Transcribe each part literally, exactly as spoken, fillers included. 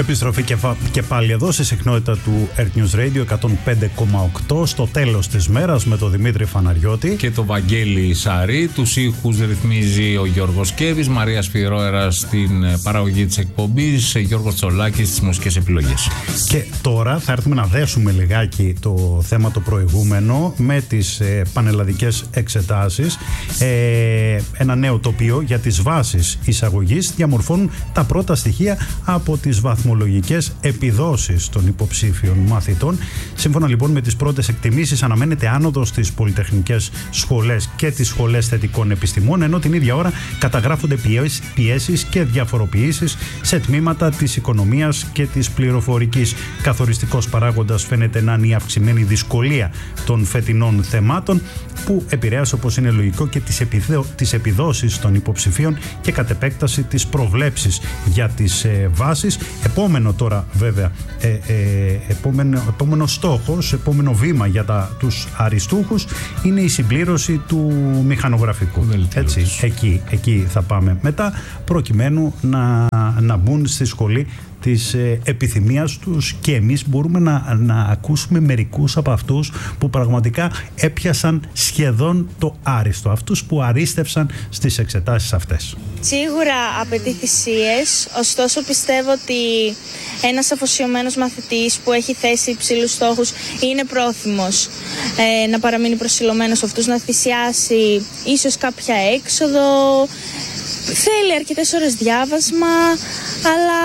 Επιστροφή και, και πάλι εδώ στη συχνότητα του Earth News Radio εκατόν πέντε κόμμα οκτώ στο τέλος της μέρας με τον Δημήτρη Φαναριώτη και τον Βαγγέλη Σαρή. Τους ήχους ρυθμίζει ο Γιώργος Κέβης, Μαρία Σπυρόερα στην παραγωγή της εκπομπής, Γιώργος Τσολάκης στις μουσικές επιλογές. Και τώρα θα έρθουμε να δέσουμε λιγάκι το θέμα το προηγούμενο με τις ε, πανελλαδικές εξετάσεις. Ε, ένα νέο τοπίο για τις βάσεις εισαγωγής διαμορφώνουν τα πρώτα στοιχεία από τις βαθμολογικές επιδόσεις των υποψήφιων μαθητών. Σύμφωνα λοιπόν με τις πρώτες εκτιμήσεις, αναμένεται άνοδος στις πολυτεχνικές σχολές και τις σχολές θετικών επιστημών, ενώ την ίδια ώρα καταγράφονται πιέσεις και διαφοροποιήσεις σε τμήματα της οικονομίας και της πληροφορικής. Καθοριστικός παράγοντας φαίνεται να είναι η αυξημένη δυσκολία των φετινών θεμάτων, που επηρέασε, όπως είναι λογικό, και τις, επιδο... τις επιδόσεις των υποψηφίων και κατ' επέκταση τις προβλέψεις για τις ε, βάσεις. Επόμενο τώρα βέβαια, ε, ε, επόμενο, επόμενο στόχος, επόμενο βήμα για τα, τους αριστούχους είναι η συμπλήρωση του μηχανογραφικού. Έτσι, εκεί, εκεί θα πάμε μετά, προκειμένου να, να μπουν στη σχολή της ε, επιθυμίας τους, και εμείς μπορούμε να, να ακούσουμε μερικούς από αυτούς που πραγματικά έπιασαν σχεδόν το άριστο, αυτούς που αρίστευσαν στις εξετάσεις αυτές. Σίγουρα απαιτεί θυσίες, ωστόσο πιστεύω ότι ένας αφοσιωμένος μαθητής που έχει θέσει υψηλούς στόχους είναι πρόθυμος ε, να παραμείνει προσιλωμένος αυτούς, να θυσιάσει ίσως κάποια έξοδο, θέλει αρκετές ώρες διάβασμα, αλλά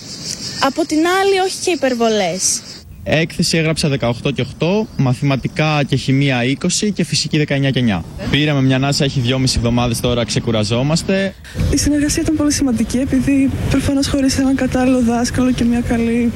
από την άλλη όχι και υπερβολές. Έκθεση έγραψα δεκαοκτώ και οκτώ, μαθηματικά και χημεία είκοσι και φυσική δεκαεννιά και εννιά. Πήραμε μια ανάσα, έχει δυόμιση εβδομάδες τώρα, ξεκουραζόμαστε. Η συνεργασία ήταν πολύ σημαντική, επειδή προφανώς χωρίς έναν κατάλληλο δάσκαλο και μια καλή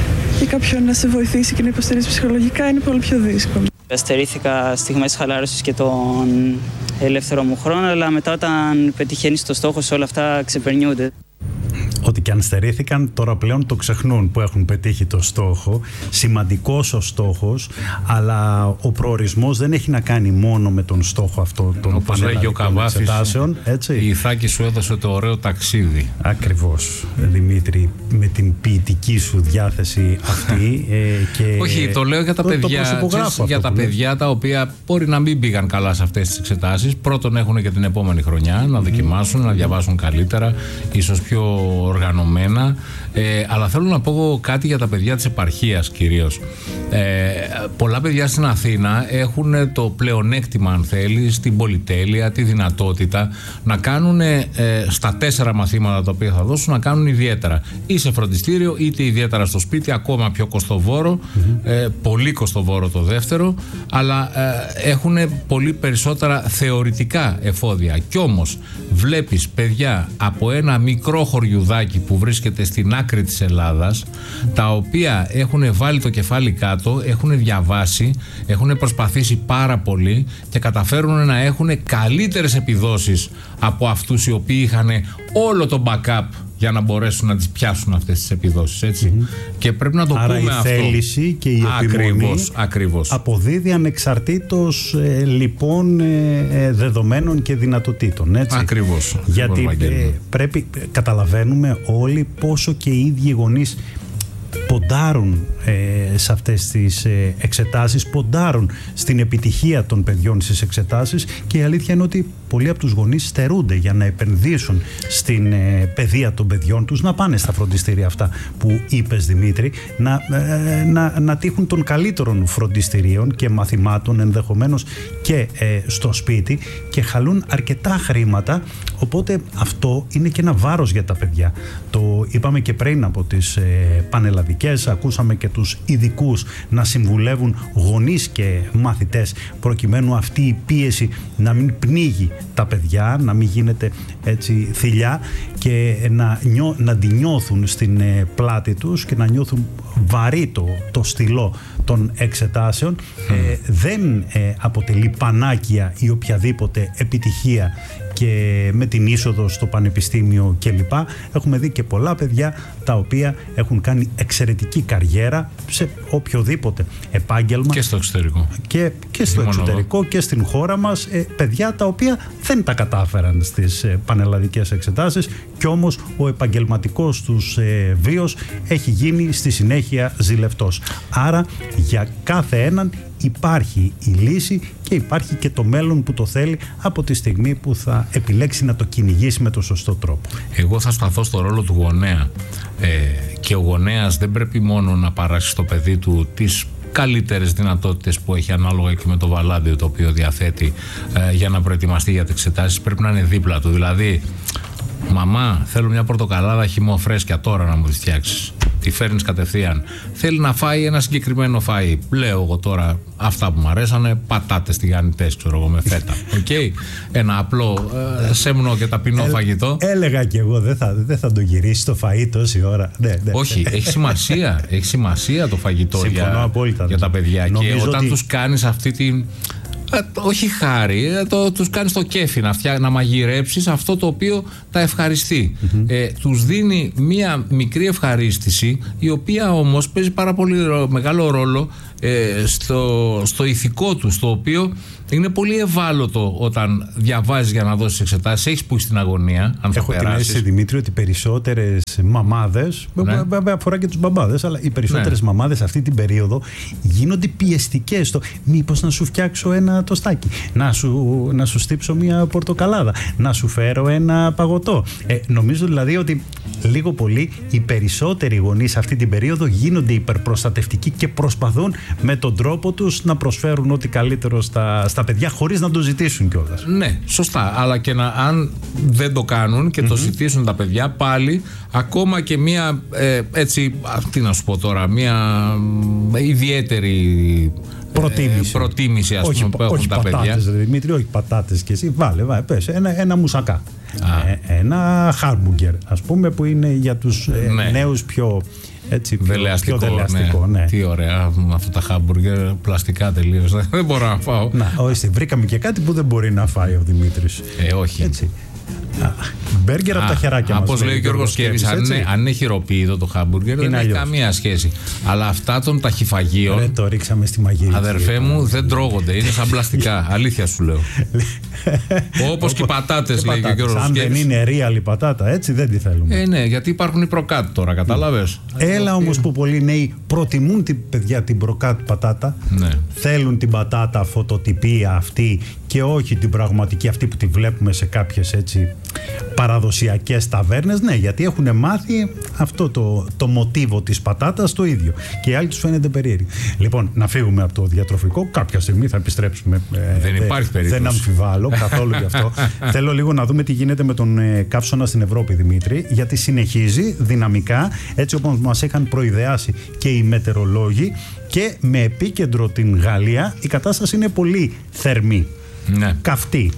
ή κάποιον να σε βοηθήσει και να υποστηρίζει ψυχολογικά είναι πολύ πιο δύσκολο. Στερήθηκα στιγμές χαλάρωσης και τον ελεύθερο μου χρόνο, αλλά μετά όταν πετυχαίνεις το στόχο όλα αυτά ξεπερνιούνται. Ό,τι και αν στερήθηκαν, τώρα πλέον το ξεχνούν που έχουν πετύχει το στόχο. Σημαντικός ο στόχος, αλλά ο προορισμός δεν έχει να κάνει μόνο με τον στόχο αυτό των πανελλαδικών εξετάσεων. Η Ιθάκη σου έδωσε το ωραίο ταξίδι. Ακριβώς, Δημήτρη, με την ποιητική σου διάθεση αυτή. ε, και Όχι, το λέω για τα το, παιδιά. Το ξέρεις, για τα παιδιά τα οποία μπορεί να μην πήγαν καλά σε αυτές τις εξετάσεις. Πρώτον, έχουν και την επόμενη χρονιά να δοκιμάσουν, mm. να διαβάσουν καλύτερα, ίσως πιο οργανωμένα, ε, αλλά θέλω να πω κάτι για τα παιδιά της επαρχίας κυρίως. Ε, πολλά παιδιά στην Αθήνα έχουν το πλεονέκτημα, αν θέλεις, την πολυτέλεια, τη δυνατότητα να κάνουν ε, στα τέσσερα μαθήματα τα οποία θα δώσουν, να κάνουν ιδιαίτερα. Ή σε φροντιστήριο, είτε ιδιαίτερα στο σπίτι, ακόμα πιο κοστοβόρο, mm-hmm. ε, πολύ κοστοβόρο το δεύτερο, αλλά ε, έχουν πολύ περισσότερα θεωρητικά εφόδια. Κι όμως βλέπεις παιδιά από ένα μικρό χωριουδάκι που βρίσκεται στην άκρη της Ελλάδας, τα οποία έχουν βάλει το κεφάλι κάτω, έχουν διαβάσει, έχουν προσπαθήσει πάρα πολύ και καταφέρουν να έχουν καλύτερες επιδόσεις από αυτούς οι οποίοι είχαν όλο το backup για να μπορέσουν να τις πιάσουν αυτές τις επιδόσεις, έτσι. Mm-hmm. Και πρέπει να το Άρα πούμε αυτό. Άρα η θέληση και η επιμονή ακριβώς, ακριβώς. αποδίδει ανεξαρτήτως ε, λοιπόν ε, ε, δεδομένων και δυνατοτήτων, έτσι. Ακριβώς. Γιατί ακριβώς, ε, πρέπει, καταλαβαίνουμε όλοι πόσο και οι ίδιοι γονείς ποντάρουν ε, σε αυτές τις ε, εξετάσεις, ποντάρουν στην επιτυχία των παιδιών στις εξετάσεις, και η αλήθεια είναι ότι πολλοί από τους γονείς στερούνται για να επενδύσουν στην ε, παιδεία των παιδιών τους, να πάνε στα φροντιστήρια αυτά που είπες, Δημήτρη, να, ε, να, να τύχουν των καλύτερων φροντιστηρίων και μαθημάτων, ενδεχομένως και ε, στο σπίτι, και χαλούν αρκετά χρήματα, οπότε αυτό είναι και ένα βάρος για τα παιδιά. Το είπαμε και πριν από τις ε, πανελλαδικές, ακούσαμε και τους ειδικούς να συμβουλεύουν γονείς και μαθητές, προκειμένου αυτή η πίεση να μην πνίγει τα παιδιά, να μην γίνεται έτσι θηλιά, και να, νιώ, να τη νιώθουν στην ε, πλάτη τους και να νιώθουν βαρύ το, το στυλό των εξετάσεων. Mm. Ε, δεν ε, αποτελεί πανάκια η οποιαδήποτε επιτυχία και με την είσοδο στο πανεπιστήμιο κλπ. Έχουμε δει και πολλά παιδιά τα οποία έχουν κάνει εξαιρετική καριέρα σε οποιοδήποτε επάγγελμα. Και στο εξωτερικό. Και, και στο εξωτερικό και στην χώρα μας. Ε, παιδιά τα οποία δεν τα κατάφεραν στις ε, πανελλαδικές εξετάσεις και όμως ο επαγγελματικός τους ε, βίος έχει γίνει στη συνέχεια ζηλευτός. Άρα για κάθε έναν υπάρχει η λύση και υπάρχει και το μέλλον που το θέλει από τη στιγμή που θα επιλέξει να το κυνηγήσει με το σωστό τρόπο. Εγώ θα σταθώ στο ρόλο του γονέα ε, και ο γονέας δεν πρέπει μόνο να παράξει στο παιδί του τις καλύτερες δυνατότητες που έχει ανάλογα και με το βαλάντιο το οποίο διαθέτει ε, για να προετοιμαστεί για τις εξετάσεις, πρέπει να είναι δίπλα του. Δηλαδή, μαμά, θέλω μια πορτοκαλάδα χυμό φρέσκια τώρα να μου τη φτιάξεις. Τη φέρνεις κατευθείαν. Θέλει να φάει ένα συγκεκριμένο φαΐ. Λέω εγώ τώρα αυτά που μου αρέσανε, πατάτες τηγανιτές, ξέρω εγώ, με φέτα. Okay. Ένα απλό ε, σέμνο και ταπεινό ε, φαγητό. Έλεγα κι εγώ, δεν θα, δεν θα το γυρίσει το φαΐ τόση ώρα. Ναι, ναι. Όχι, έχει σημασία. Έχει σημασία το φαγητό για, απόλυτα, για τα παιδιά. Νομίζω και όταν ότι... τους κάνεις αυτή την. Ε, όχι χάρη, ε, το, τους κάνεις το κέφι να, φτιά, να μαγειρέψεις αυτό το οποίο τα ευχαριστεί. Mm-hmm. Ε, τους δίνει μία μικρή ευχαρίστηση, η οποία όμως παίζει πάρα πολύ μεγάλο ρόλο ε, στο, στο ηθικό τους, το οποίο είναι πολύ ευάλωτο όταν διαβάζεις για να δώσεις εξετάσεις. Έχεις που στην αγωνία, αν θα Έχω περάσεις. την αίσθηση, Δημήτρη, ότι οι περισσότερες μαμάδες, ναι. βέβαια αφορά και τους μπαμπάδες, αλλά οι περισσότερες ναι. μαμάδες αυτή την περίοδο γίνονται πιεστικές στο μήπως να σου φτιάξω ένα τοστάκι, να σου, να σου στύψω μια πορτοκαλάδα, να σου φέρω ένα παγωτό. Ε, νομίζω δηλαδή ότι λίγο πολύ οι περισσότεροι γονείς αυτή την περίοδο γίνονται υπερπροστατευτικοί και προσπαθούν με τον τρόπο τους να προσφέρουν ό,τι καλύτερο στα, στα παιδιά χωρίς να το ζητήσουν κιόλας. Ναι, σωστά. Αλλά και να, αν δεν το κάνουν και mm-hmm. το ζητήσουν τα παιδιά, πάλι ακόμα και μια ε, έτσι, τι να σου πω τώρα, μια ιδιαίτερη προτίμηση, ε, προτίμηση ας όχι, πούμε, που έχουν όχι τα πατάτες, παιδιά. Δημήτρη, όχι πατάτες και εσύ. Βάλε, βάλε, πες, ένα, ένα μουσακά. Ε, ένα χάρμπουργκερ, ας πούμε, που είναι για τους ε, ναι. νέους πιο... Έτσι, πιο δελεαστικό, πιο δελεαστικό ναι. ναι. Τι ωραία, αυτά τα χάμπουργκερ πλαστικά τελείως. Δεν μπορώ να φάω. Να, όχι, βρήκαμε και κάτι που δεν μπορεί να φάει ο Δημήτρης. Ε, όχι. Έτσι. Μπέργκερ από τα χεράκια μας. Όπως λέει ο Γιώργος Σκέβης, αν, αν είναι χειροποίητο το χάμπουργκερ δεν έχει καμία σχέση. Αλλά αυτά των ταχυφαγείων. Ρε, το ρίξαμε στη μαγειρική. Αδερφέ μου, δεν τρώγονται. Είναι σαν πλαστικά. Αλήθεια σου λέω. Όπως και οι πατάτες, λέει και ο Γιώργος Σκέβης. Αν δεν είναι real η πατάτα, έτσι δεν τη θέλουμε. Ε, ναι, γιατί υπάρχουν οι προκάτ τώρα, κατάλαβες. Έλα όμως που πολλοί νέοι προτιμούν την παιδιά την προκάτ πατάτα. Ναι. Θέλουν την πατάτα φωτοτυπία αυτή και όχι την πραγματική αυτή που τη βλέπουμε σε κάποιες έτσι παραδοσιακές ταβέρνες. Ναι, γιατί έχουν μάθει αυτό το, το μοτίβο της πατάτας το ίδιο. Και οι άλλοι τους φαίνεται περίεργοι. Λοιπόν, να φύγουμε από το διατροφικό. Κάποια στιγμή θα επιστρέψουμε. Δεν ε, υπάρχει περίπτωση. Δεν αμφιβάλλω καθόλου γι' αυτό. Θέλω λίγο να δούμε τι γίνεται με τον ε, καύσωνα στην Ευρώπη, Δημήτρη. Γιατί συνεχίζει δυναμικά, έτσι όπως μας είχαν προειδεάσει και οι μετεωρολόγοι, και με επίκεντρο την Γαλλία η κατάσταση είναι πολύ θερμή. Ναι. Καυτή.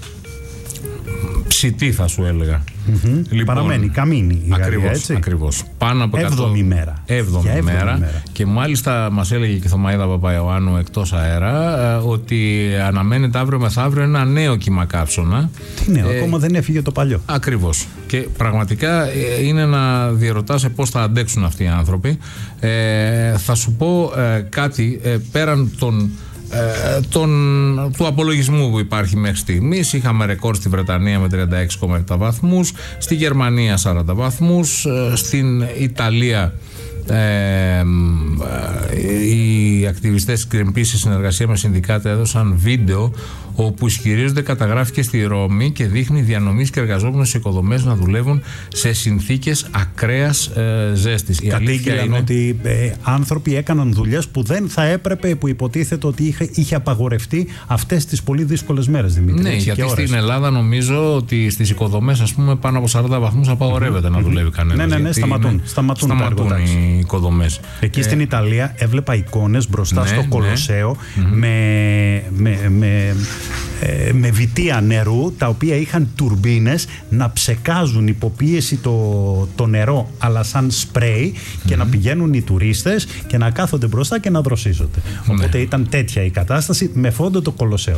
Ψητή θα σου έλεγα. Mm-hmm. Λοιπόν, παραμένει καμίνη η ακριβώς, Γαλλία, έτσι. Ακριβώς. Πάνω από έβδομη μέρα. Έβδομη, έβδομη μέρα. μέρα. Και μάλιστα μας έλεγε και η Θωμαΐδα Παπαϊωάννου εκτός αέρα ότι αναμένεται αύριο μεθαύριο ένα νέο κύμα καύσωνα. Τι νέο, ε, ακόμα δεν έφυγε το παλιό. Ακριβώς. Και πραγματικά είναι να διερωτάσαι πώς θα αντέξουν αυτοί οι άνθρωποι. Ε, θα σου πω ε, κάτι ε, πέραν των Ε, τον, του απολογισμού που υπάρχει μέχρι στιγμής. Είχαμε ρεκόρ στη Βρετανία με τριάντα έξι κόμμα επτά βαθμούς, στη Γερμανία σαράντα βαθμούς, ε, στην Ιταλία ε, ε, οι ακτιβιστές της Greenpeace σε συνεργασία με συνδικάτα έδωσαν βίντεο όπου ισχυρίζονται καταγράφηκε στη Ρώμη και δείχνει διανομής και εργαζόμενους σε οικοδομές να δουλεύουν σε συνθήκες ακραίας ε, ζέστης. Η αλήθεια είναι ότι ε, άνθρωποι έκαναν δουλειές που δεν θα έπρεπε, που υποτίθεται ότι είχε, είχε απαγορευτεί αυτές τις πολύ δύσκολες μέρες, Δημήτρη. Ναι, γιατί στην Ελλάδα νομίζω ότι στις οικοδομές, ας πούμε, πάνω από σαράντα βαθμούς απαγορεύεται mm-hmm. να δουλεύει κανένας. Ναι, ναι, ναι, σταματούν, σταματούν, σταματούν οι οικοδομές. Εκεί ε, στην Ιταλία έβλεπα εικόνες μπροστά ναι, στο Κολοσσέο ναι. με, με, με με βιτία νερού, τα οποία είχαν τουρμπίνες να ψεκάζουν υποπίεση το, το νερό, αλλά σαν σπρέι, και mm-hmm. να πηγαίνουν οι τουρίστες και να κάθονται μπροστά και να δροσίζονται. Mm-hmm. Οπότε ήταν τέτοια η κατάσταση με φόντο το Κολοσσέο.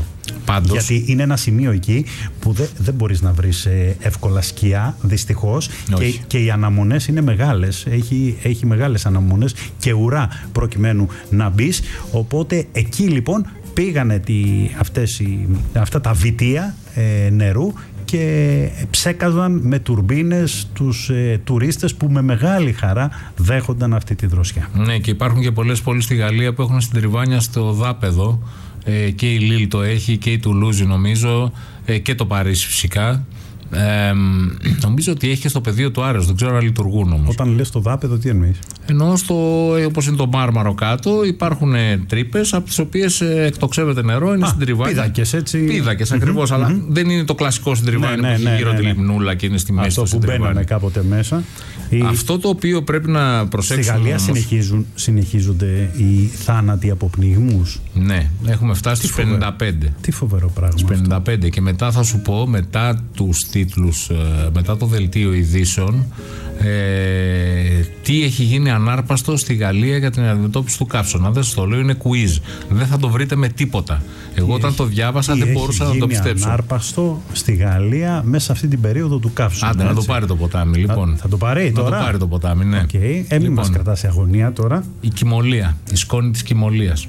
Πάντως. Γιατί είναι ένα σημείο εκεί που δεν, δεν μπορείς να βρεις ε, εύκολα σκιά, δυστυχώς. Και, και οι αναμονές είναι μεγάλες. Έχει, έχει μεγάλες αναμονές και ουρά προκειμένου να μπεις. Οπότε εκεί λοιπόν πήγανε τη, αυτές οι, αυτά τα βιτία ε, νερού και ψέκαζαν με τουρμπίνες τους ε, τουρίστες που με μεγάλη χαρά δέχονταν αυτή τη δροσιά. Ναι, και υπάρχουν και πολλές πόλεις στη Γαλλία που έχουν συντριβάνια στο δάπεδο, ε, και η Λίλ το έχει και η Τουλούζη νομίζω, ε, και το Παρίσι φυσικά. Ε, νομίζω ότι έχει και στο πεδίο του Άρεος, δεν ξέρω αν λειτουργούν όμως. Όταν λες το δάπεδο, τι εννοείς? Ενώ στο, όπως είναι το Μάρμαρο κάτω, υπάρχουν τρύπες από τις οποίες εκτοξεύεται νερό, είναι συντριβάνια. Πίδακες, έτσι. Πίδακες, mm-hmm, ακριβώς, mm-hmm. αλλά δεν είναι το κλασικό συντριβάνι, ναι, ναι, που έχει ναι, γύρω ναι, τη λιμνούλα και είναι στη μέση του συντριβάνι. Αυτό που μπαίνουμε κάποτε μέσα. Αυτό το οποίο πρέπει να προσέξουμε. Στη Γαλλία συνεχίζουν, συνεχίζονται οι θάνατοι από πνιγμούς. Ναι, έχουμε φτάσει στους πενήντα πέντε. Τι φοβερό πράγμα. Στους πενήντα πέντε αυτό. Και μετά θα σου πω, μετά τους τίτλους, μετά το δελτίο ειδήσεων, ε, τι έχει γίνει ανάρπαστο στη Γαλλία για την αντιμετώπιση του καύσωνα. Δεν σας το λέω, είναι quiz. Δεν θα το βρείτε με τίποτα. Εγώ τι όταν έχει, το διάβασα δεν μπορούσα να το πιστέψω. Έχει ανάρπαστο στη Γαλλία μέσα αυτή την περίοδο του καύσωνα. Άντε, να το πάρει το ποτάμι, λοιπόν. Θα, θα το πάρει τώρα. Να το πάρει το ποτάμι, ναι. Okay. Ε, μην λοιπόν, μας κρατά σε αγωνία τώρα. Η κοιμωλία, η σκόνη της κοιμωλίας.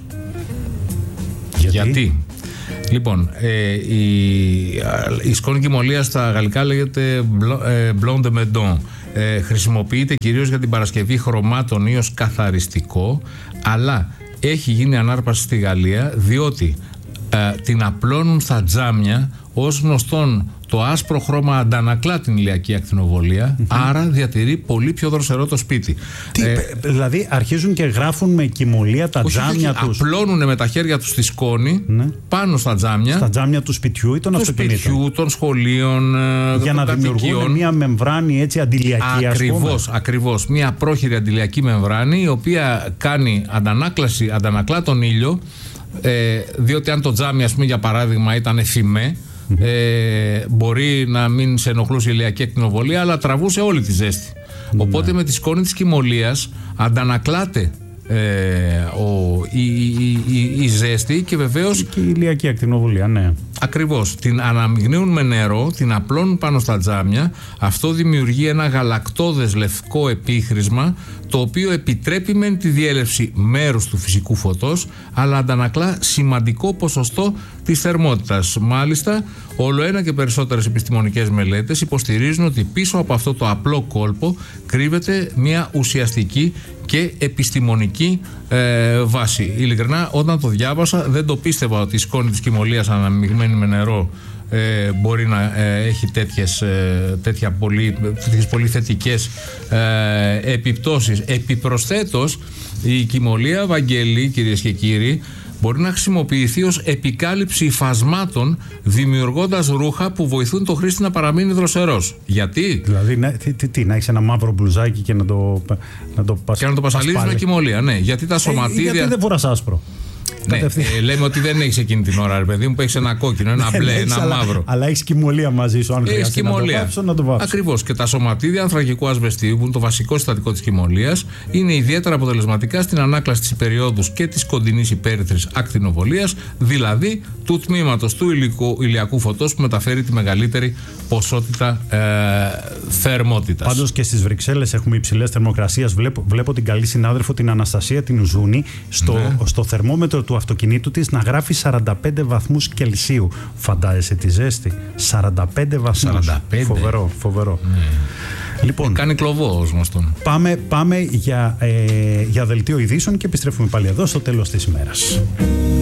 Γιατί? Γιατί? Λοιπόν, ε, η, η σκόνη κοιμωλίας στα γαλλικά λέγεται blanc de meudon. Ε, χρησιμοποιείται κυρίως για την παρασκευή χρωμάτων ή ως καθαριστικό, αλλά έχει γίνει ανάρπαση στη Γαλλία διότι ε, την απλώνουν στα τζάμια. Ως γνωστόν, το άσπρο χρώμα αντανακλά την ηλιακή ακτινοβολία, mm-hmm. άρα διατηρεί πολύ πιο δροσερό το σπίτι. Τι, ε, δηλαδή αρχίζουν και γράφουν με κοιμωλία τα όχι, τζάμια όχι, τους. Απλώνουν με τα χέρια τους τη σκόνη, ναι. πάνω στα τζάμια. Στα τζάμια του σπιτιού ή των αυτοκινήτων. Του σπιτιού, των σχολείων, για των να κατοικιών. Δημιουργούν μια μεμβράνη έτσι αντιλιακή. Ακριβώς, ακριβώς. Μια πρόχειρη αντιλιακή μεμβράνη, η οποία κάνει αντανάκλαση, αντανακλά τον ήλιο, ε, διότι αν το τζάμι, ας πούμε, για παράδειγμα, ήταν εφημέ, Mm-hmm. Ε, μπορεί να μην σε ενοχλούσε η ηλιακή ακτινοβολία, αλλά τραβούσε όλη τη ζέστη. Mm-hmm. Οπότε με τη σκόνη της κοιμωλίας αντανακλάται ε, ο, η, η, η, η ζέστη και βεβαίως και η ηλιακή ακτινοβολία, ναι. Ακριβώς. Την αναμειγνύουν με νερό, την απλώνουν πάνω στα τζάμια. Αυτό δημιουργεί ένα γαλακτώδες λευκό επίχρησμα, το οποίο επιτρέπει μεν τη διέλευση μέρους του φυσικού φωτός, αλλά αντανακλά σημαντικό ποσοστό της θερμότητας. Μάλιστα, όλο ένα και περισσότερες επιστημονικές μελέτες υποστηρίζουν ότι πίσω από αυτό το απλό κόλπο κρύβεται μια ουσιαστική και επιστημονική ε, βάση. Ειλικρινά, όταν το διάβασα, δεν το πίστευα ότι η σκόνη της κοιμωλίας αναμειγμένη με νερό ε, μπορεί να ε, έχει τέτοιες, ε, τέτοια πολύ, τέτοιες πολύ θετικές ε, επιπτώσεις. Επιπροσθέτως, η κοιμωλία, Βαγγέλη, κυρίες και κύριοι, μπορεί να χρησιμοποιηθεί ως επικάλυψη υφασμάτων, δημιουργώντας ρούχα που βοηθούν το χρήστη να παραμείνει δροσερός. Γιατί? Δηλαδή, ναι, τι, τι, τι, να έχεις ένα μαύρο μπλουζάκι και να το, να το, πασ... και να το πασαλίζεις με κοιμωλία, ναι. Γιατί τα σωματίδια... Ε, γιατί δεν φοράς άσπρο. Ναι, ε, λέμε ότι δεν έχεις εκείνη την ώρα, ρε παιδί μου, που έχεις ένα κόκκινο, ένα μπλε, ένα αλλά, μαύρο. Αλλά έχεις κοιμωλία μαζί σου, αν χρειάζεται να το βάψω, να το βάψω. Ακριβώς. Και τα σωματίδια ανθρακικού ασβεστίου, που είναι το βασικό συστατικό της κοιμωλίας, είναι ιδιαίτερα αποτελεσματικά στην ανάκλαση της περιόδους και της κοντινής υπέρυθρης ακτινοβολίας, δηλαδή του τμήματος του υλικού, ηλιακού φωτός που μεταφέρει τη μεγαλύτερη ποσότητα ε, θερμότητας. Πάντως και στις Βρυξέλλες έχουμε υψηλές θερμοκρασίες. Βλέπω, βλέπω την καλή συνάδελφο την Αναστασία την Ουζούνη στο, ναι. στο θερμόμετρο του αυτοκινήτου της να γράφει σαράντα πέντε βαθμούς Κελσίου. Φαντάζεσαι τη ζέστη. σαράντα πέντε βαθμούς. σαράντα πέντε. Φοβερό, φοβερό. Ναι. Λοιπόν, ε, κάνει κλωβό ως γνωστόν. Πάμε, πάμε για, ε, για δελτίο ειδήσεων και επιστρέφουμε πάλι εδώ στο τέλος της ημέρας.